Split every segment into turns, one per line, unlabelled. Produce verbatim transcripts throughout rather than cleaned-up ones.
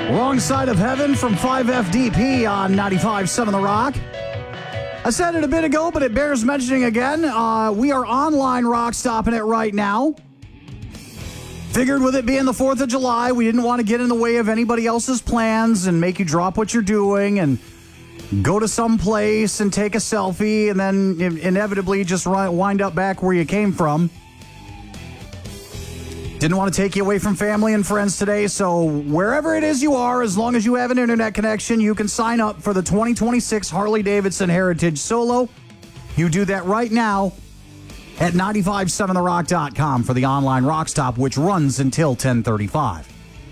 Wrong Side of Heaven from five F D P on ninety-five point seven The Rock. I said it a bit ago, but it bears mentioning again. Uh, we are online rock stopping it right now. Figured with it being the fourth of July, we didn't want to get in the way of anybody else's plans and make you drop what you're doing and go to some place and take a selfie and then inevitably just wind up back where you came from. Didn't want to take you away from family and friends today, so wherever it is you are, as long as you have an internet connection, you can sign up for the twenty twenty-six Harley-Davidson Heritage Solo. You do that right now at nine five seven the rock dot com for the online rock stop, which runs until ten thirty-five.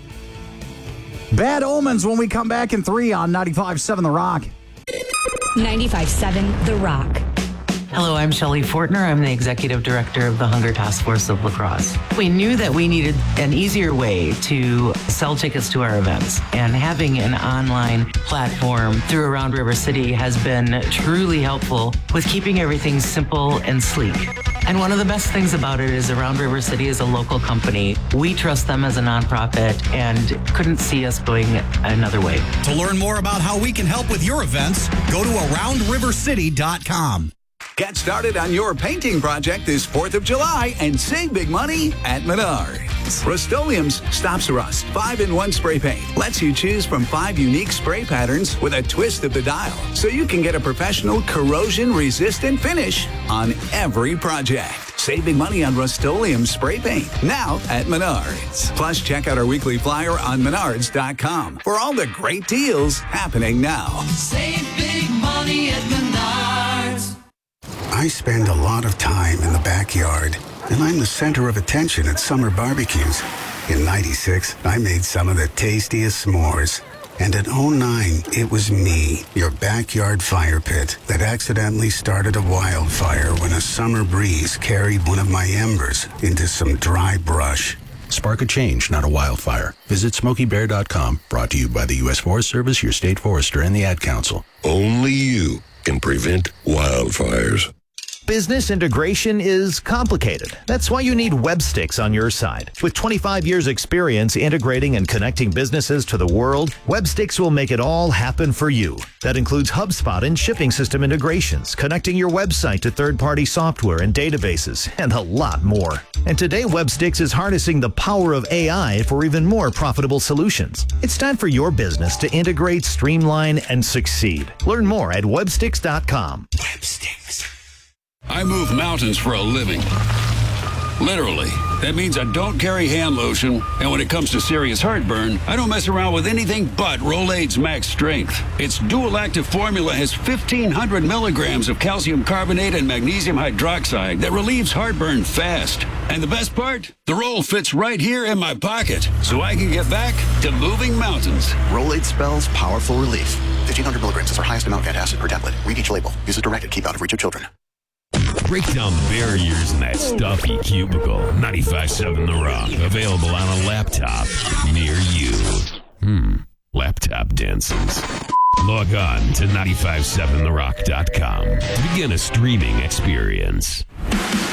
Bad Omens when we come back in three on ninety-five point seven The Rock.
ninety-five point seven The Rock.
Hello, I'm Shelley Fortner. I'm the Executive Director of the Hunger Task Force of La Crosse. We knew that we needed an easier way to sell tickets to our events, and having an online platform through Around River City has been truly helpful with keeping everything simple and sleek. And one of the best things about it is Around River City is a local company. We trust them as a nonprofit and couldn't see us going another way.
To learn more about how we can help with your events, go to around river city dot com.
Get started on your painting project this fourth of July and save big money at Menards. Rust-Oleum's Stops Rust five in one spray paint lets you choose from five unique spray patterns with a twist of the dial, so you can get a professional corrosion-resistant finish on every project. Save big money on Rust-Oleum spray paint now at Menards. Plus, check out our weekly flyer on menards dot com for all the great deals happening now.
Save big money at Menards.
I spend a lot of time in the backyard, and I'm the center of attention at summer barbecues. In ninety-six, I made some of the tastiest s'mores. And in oh nine, it was me, your backyard fire pit, that accidentally started a wildfire when a summer breeze carried one of my embers into some dry brush.
Spark a change, not a wildfire. Visit smokey bear dot com. Brought to you by the U S Forest Service, your state forester, and the Ad Council.
Only you can prevent wildfires.
Business integration is complicated. That's why you need Webstix on your side. With twenty-five years experience integrating and connecting businesses to the world, Webstix will make it all happen for you. That includes HubSpot and shipping system integrations, connecting your website to third-party software and databases, and a lot more. And today, Webstix is harnessing the power of A I for even more profitable solutions. It's time for your business to integrate, streamline, and succeed. Learn more at webstix dot com.
Webstix.
I move mountains for a living. Literally. That means I don't carry hand lotion, and when it comes to serious heartburn, I don't mess around with anything but Rolaids Max Strength. Its dual-active formula has fifteen hundred milligrams of calcium carbonate and magnesium hydroxide that relieves heartburn fast. And the best part? The roll fits right here in my pocket, so I can get back to moving mountains.
Rolaids spells powerful relief. fifteen hundred milligrams is our highest amount of antacid per tablet. Read each label. Use as directed. Keep out of reach of children.
Break down the barriers in that stuffy cubicle. ninety-five point seven The Rock. Available on a laptop near you. Hmm. Laptop dances. Log on to nine five seven the rock dot com to begin a streaming experience.